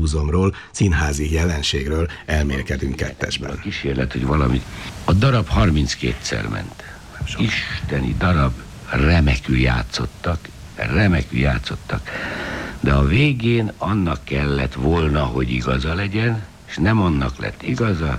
Múzeumról, színházi jelenségről elmélkedünk kettesben. A kísérlet, hogy valamit. A darab 32-szer ment. Isteni darab, remekül játszottak, de a végén annak kellett volna, hogy igaza legyen, és nem annak lett igaza.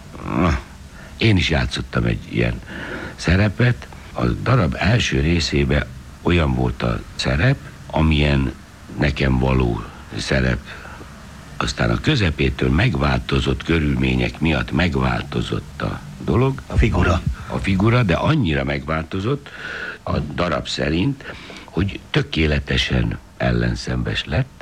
Én is játszottam egy ilyen szerepet. A darab első részében olyan volt a szerep, amilyen nekem való szerep. Aztán a közepétől megváltozott körülmények miatt megváltozott a dolog. A figura, de annyira megváltozott a darab szerint, hogy tökéletesen ellenszembes lett,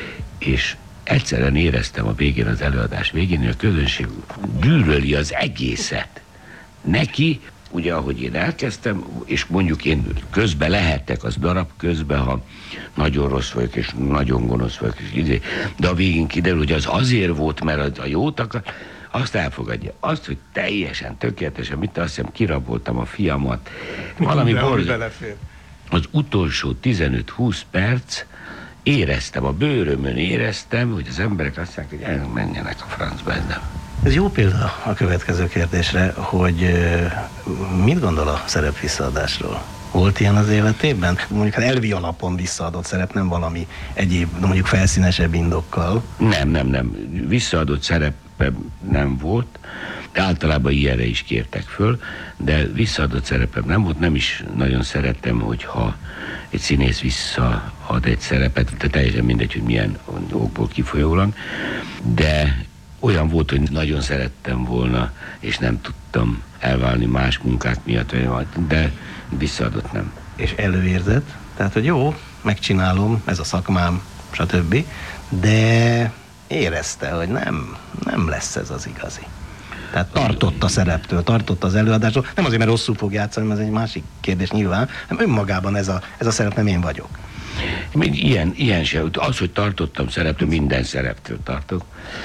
és egyszerűen éreztem a végén, az előadás végén, hogy a közönség gyűlöli az egészet. Neki, ugye ahogy én elkezdtem, és mondjuk én közben lehettek az darab közben, ha nagyon rossz vagyok, és nagyon gonosz vagyok, de a végén kiderül, hogy az azért volt, mert a jót akar, azt elfogadja. Azt, hogy teljesen, tökéletesen, azt hiszem, kiraboltam a fiamat. Valami belefér. Az utolsó 15-20 perc éreztem, a bőrömön éreztem, hogy az emberek azt mondják, hogy menjenek a francba, ez nem. Ez jó példa a következő kérdésre, hogy mit gondol a szerep visszaadásról? Volt ilyen az életében? Mondjuk elvi alapon visszaadott szerep, nem valami egyéb, mondjuk felszínesebb indokkal. Nem. Visszaadott szerepem nem volt. Általában ilyenre is kértek föl, de visszaadott szerepem nem volt. Nem is nagyon szerettem, hogyha egy színész visszaad egy szerepet, de teljesen mindegy, hogy milyen okból kifolyólag, de olyan volt, hogy nagyon szerettem volna, és nem tudtam elválni más munkák miatt, de visszaadott nem. És előérzett? Tehát, hogy jó, megcsinálom, ez a szakmám, stb. De érezte, hogy nem lesz ez az igazi. Tehát tartott a szereptől, tartott az előadástól. Nem azért, mert rosszul fog játszani, mert ez egy másik kérdés nyilván, hanem önmagában ez a szerep nem én vagyok. Még ilyen se. Az, hogy tartottam szereptől, minden szereptől tartok,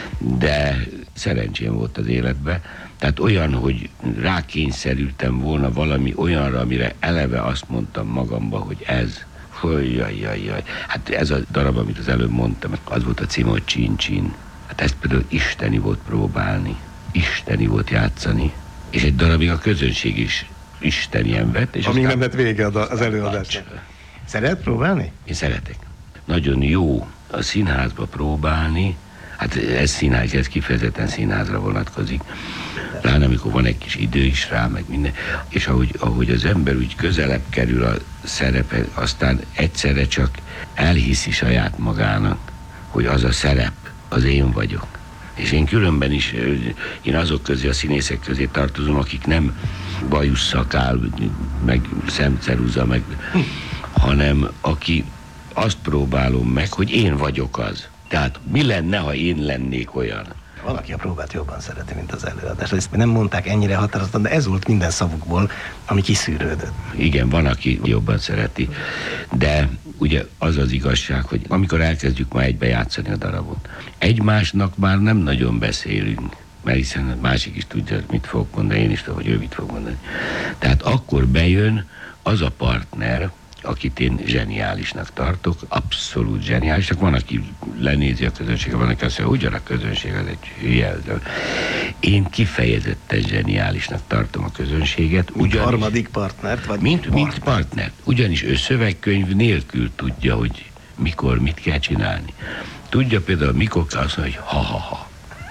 de szerencsém volt az életben. Tehát olyan, hogy rákényszerültem volna valami olyanra, amire eleve azt mondtam magamba, hogy ez. Jaj. Hát ez a darab, amit az előbb mondtam, az volt a címe, hogy Csin. Hát ezt például isteni volt próbálni. Isteni volt játszani. És egy darabig a közönség is istenien vett. És amíg nem lett vége az előadás. Szeret próbálni? Én szeretek. Nagyon jó a színházba próbálni. Hát ez kifejezetten színházra vonatkozik. Pláne amikor van egy kis idő is rá, meg minden. És ahogy az ember úgy közelebb kerül a szerepe, aztán egyszerre csak elhiszi saját magának, hogy az a szerep, az én vagyok. És én különben is, én azok közé, a színészek közé tartozom, akik nem bajusszakál, meg szemceruza, meg, hanem aki azt próbálom meg, hogy én vagyok az. Tehát mi lenne, ha én lennék olyan? Valaki a próbát jobban szereti, mint az előadást. Ezt nem mondták ennyire határozottan, de ez volt minden szavukból, ami kiszűrődött. Igen, van, aki jobban szereti. De ugye az az igazság, hogy amikor elkezdjük már egybe játszani a darabot, egymásnak már nem nagyon beszélünk, mert hiszen a másik is tudja, mit fog mondani, én is tudom, hogy ő mit fog mondani. Tehát akkor bejön az a partner, akit én zseniálisnak tartok, abszolút zseniálisnak. Van, aki lenézi a közönséget, van, aki azt mondja, ugyan a közönség, az egy hülye. Én kifejezetten zseniálisnak tartom a közönséget. Mint harmadik partnert? Vagy mint partnert. Ugyanis ő szövegkönyv nélkül tudja, hogy mikor mit kell csinálni. Tudja például, mikor kell azt mondani, hogy ha-ha-ha.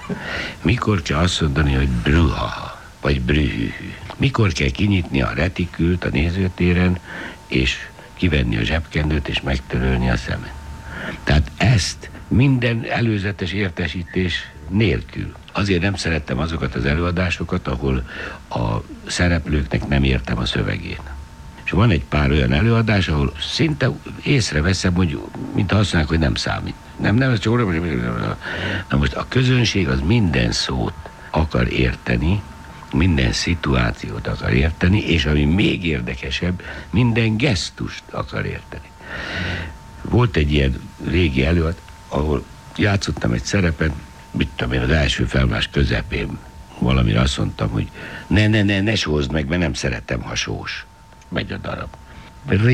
Mikor kell azt mondani, hogy brüha-ha, vagy brühű. Mikor kell kinyitni a retikült a nézőtéren, és kivenni a zsebkendőt, és megtörölni a szemet. Tehát ezt minden előzetes értesítés nélkül. Azért nem szerettem azokat az előadásokat, ahol a szereplőknek nem értem a szövegét. És van egy pár olyan előadás, ahol szinte észreveszem, hogy mint azt mondják, hogy nem számít. Nem, ez csak oda. Na most a közönség az minden szót akar érteni, minden szituációt akar érteni, és ami még érdekesebb, minden gesztust akar érteni. Volt egy ilyen régi előad, ahol játszottam egy szerepet, mit tudom én, az első felvás közepén valamire azt mondtam, hogy ne sózd meg, mert nem szeretem, ha sós. Megy a darab.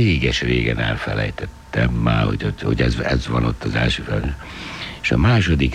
Réges-régen elfelejtettem már, hogy ez van ott az első felvás. És a második